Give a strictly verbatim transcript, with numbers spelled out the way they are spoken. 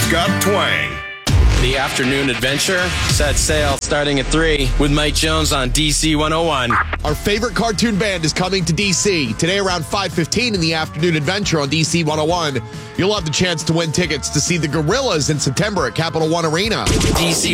got twang. The afternoon adventure set sail starting at three with Mike Jones on D C one oh one. Our favorite cartoon band is coming to D C today around five fifteen in the afternoon adventure on D C one oh one. You'll have the chance to win tickets to see the Gorillas in September at Capital One Arena. D C